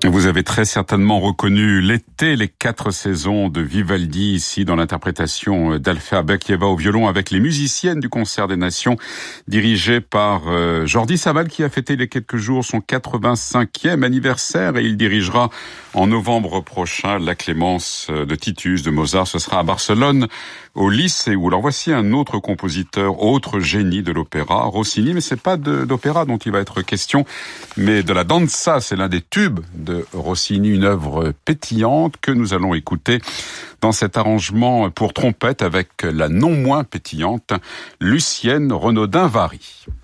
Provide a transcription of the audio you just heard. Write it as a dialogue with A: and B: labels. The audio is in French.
A: Vous avez très certainement reconnu l'été, les 4 saisons de Vivaldi, ici dans l'interprétation d'Alfea Bakieva au violon avec les musiciennes du Concert des Nations, dirigé par Jordi Savall, qui a fêté il y a quelques jours son 85e anniversaire, et il dirigera en novembre prochain la Clémence de Titus de Mozart. Ce sera à Barcelone, au Liceu. Alors voici un autre compositeur, autre génie de l'opéra, Rossini, mais c'est pas d'opéra dont il va être question, mais de la danza. C'est l'un des tubes de Rossini, une œuvre pétillante que nous allons écouter dans cet arrangement pour trompette avec la non moins pétillante Lucienne Renaudin-Vary.